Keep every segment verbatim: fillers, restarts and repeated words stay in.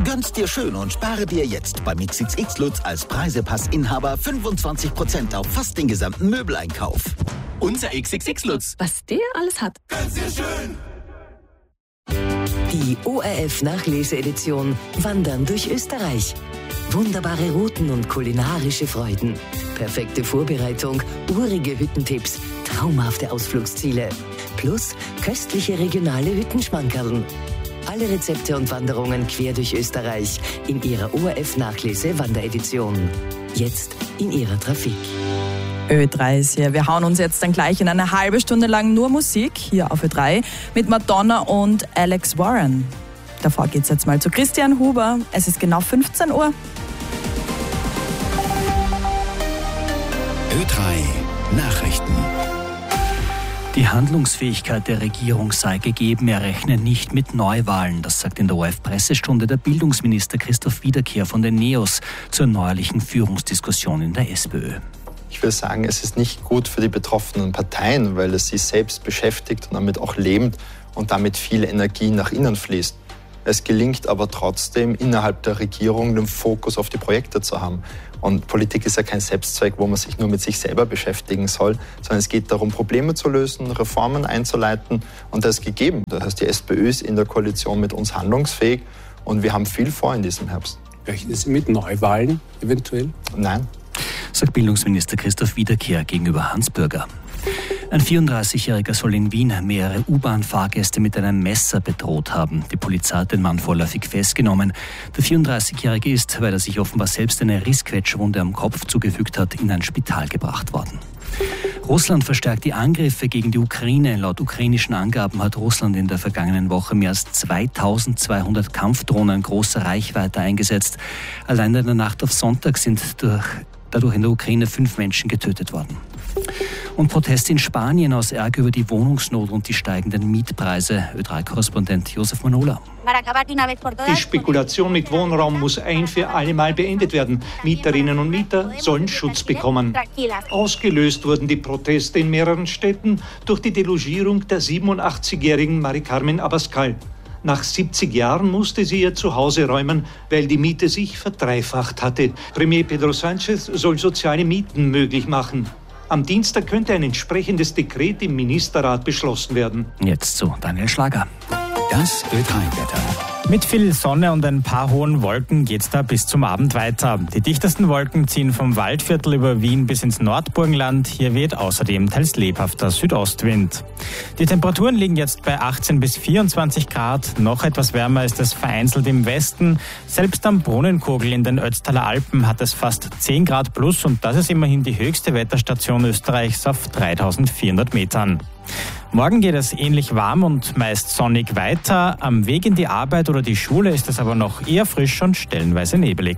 Gönn's dir schön und spare dir jetzt beim X X X Lutz als Preisepassinhaber fünfundzwanzig Prozent auf fast den gesamten Möbeleinkauf. Unser X X X Lutz. Was der alles hat. Gönn's dir schön. Die O R F-Nachlese-Edition Wandern durch Österreich. Wunderbare Routen und kulinarische Freuden. Perfekte Vorbereitung, urige Hüttentipps, traumhafte Ausflugsziele. Plus köstliche regionale Hüttenschmankerln. Alle Rezepte und Wanderungen quer durch Österreich in ihrer O R F-Nachlese-Wanderedition. Jetzt in ihrer Trafik. Ö drei ist hier. Wir hauen uns jetzt dann gleich in eine halbe Stunde lang nur Musik hier auf Ö drei mit Madonna und Alex Warren. Davor geht's jetzt mal zu Christian Huber. Es ist genau fünfzehn Uhr. Ö drei Nachrichten. Die Handlungsfähigkeit der Regierung sei gegeben, er rechne nicht mit Neuwahlen. Das sagt in der O R F-Pressestunde der Bildungsminister Christoph Wiederkehr von den NEOS zur neuerlichen Führungsdiskussion in der SPÖ. Ich will sagen, es ist nicht gut für die betroffenen Parteien, weil es sie selbst beschäftigt und damit auch lebt und damit viel Energie nach innen fließt. Es gelingt aber trotzdem, innerhalb der Regierung den Fokus auf die Projekte zu haben. Und Politik ist ja kein Selbstzweck, wo man sich nur mit sich selber beschäftigen soll, sondern es geht darum, Probleme zu lösen, Reformen einzuleiten und das ist gegeben. Das heißt, die SPÖ ist in der Koalition mit uns handlungsfähig und wir haben viel vor in diesem Herbst. Rechnen Sie mit Neuwahlen eventuell? Nein. Sagt Bildungsminister Christoph Wiederkehr gegenüber Hans Bürger. Ein vierunddreißigjähriger soll in Wien mehrere U-Bahn-Fahrgäste mit einem Messer bedroht haben. Die Polizei hat den Mann vorläufig festgenommen. Der vierunddreißigjährige ist, weil er sich offenbar selbst eine Rissquetschwunde am Kopf zugefügt hat, in ein Spital gebracht worden. Russland verstärkt die Angriffe gegen die Ukraine. Laut ukrainischen Angaben hat Russland in der vergangenen Woche mehr als zweitausendzweihundert Kampfdrohnen großer Reichweite eingesetzt. Allein in der Nacht auf Sonntag sind durch, dadurch in der Ukraine fünf Menschen getötet worden. Und Proteste in Spanien aus Ärger über die Wohnungsnot und die steigenden Mietpreise. Ö drei Korrespondent Josef Manola. Die Spekulation mit Wohnraum muss ein für alle Mal beendet werden. Mieterinnen und Mieter sollen Schutz bekommen. Ausgelöst wurden die Proteste in mehreren Städten durch die Delogierung der siebenundachtzigjährigen Mari Carmen Abascal. Nach siebzig Jahren musste sie ihr Zuhause räumen, weil die Miete sich verdreifacht hatte. Premier Pedro Sánchez soll soziale Mieten möglich machen. Am Dienstag könnte ein entsprechendes Dekret im Ministerrat beschlossen werden. Jetzt zu Daniel Schlager. Das Ö drei Wetter. Mit viel Sonne und ein paar hohen Wolken geht's da bis zum Abend weiter. Die dichtesten Wolken ziehen vom Waldviertel über Wien bis ins Nordburgenland. Hier weht außerdem teils lebhafter Südostwind. Die Temperaturen liegen jetzt bei achtzehn bis vierundzwanzig Grad. Noch etwas wärmer ist es vereinzelt im Westen. Selbst am Brunnenkogel in den Ötztaler Alpen hat es fast zehn Grad plus und das ist immerhin die höchste Wetterstation Österreichs auf dreitausendvierhundert Metern. Morgen geht es ähnlich warm und meist sonnig weiter. Am Weg in die Arbeit oder die Schule ist es aber noch eher frisch und stellenweise nebelig.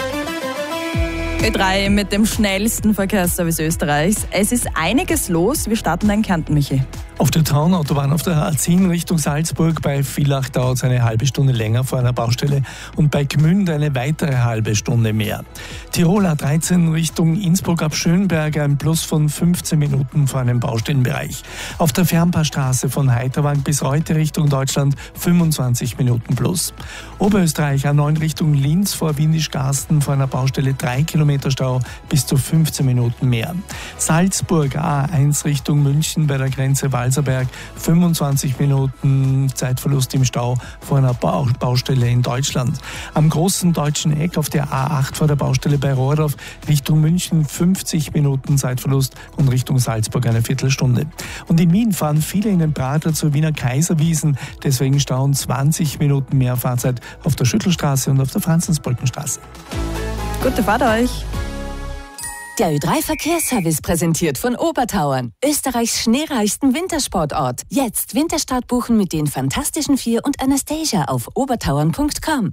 Ö drei mit dem schnellsten Verkehrsservice Österreichs. Es ist einiges los. Wir starten in Kärnten, Michi. Auf der Traunautobahn auf der A zehn Richtung Salzburg bei Villach dauert es eine halbe Stunde länger vor einer Baustelle und bei Gmünd eine weitere halbe Stunde mehr. Tirol A dreizehn Richtung Innsbruck ab Schönberg ein Plus von fünfzehn Minuten vor einem Baustellenbereich. Auf der Fernpassstraße von Heiterwang bis Reute Richtung Deutschland fünfundzwanzig Minuten plus. Oberösterreich A neun Richtung Linz vor Windischgarsten vor einer Baustelle drei Kilometer Stau bis zu fünfzehn Minuten mehr. Salzburg A eins Richtung München bei der Grenze Walserberg fünfundzwanzig Minuten Zeitverlust im Stau vor einer Baustelle in Deutschland. Am großen deutschen Eck auf der A acht vor der Baustelle bei Rohrdorf Richtung München fünfzig Minuten Zeitverlust und Richtung Salzburg eine Viertelstunde. Und in Wien fahren viele in den Prater zur Wiener Kaiserwiesen, deswegen stauen zwanzig Minuten mehr Fahrzeit auf der Schüttelstraße und auf der Franzensbrückenstraße. Gute Fahrt euch! Der Ö drei Verkehrsservice präsentiert von Obertauern, Österreichs schneereichsten Wintersportort. Jetzt Winterstart buchen mit den Fantastischen Vier und Anastasia auf obertauern punkt com.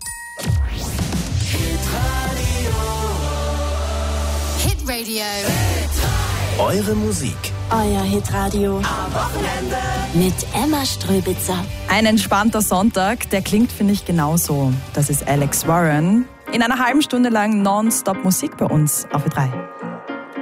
Hitradio. Eure Musik. Euer Hitradio. Am Wochenende. Mit Emma Ströbitzer. Ein entspannter Sonntag, der klingt, finde ich, genauso. Das ist Alex Warren. In einer halben Stunde lang Nonstop Musik bei uns auf Ö drei.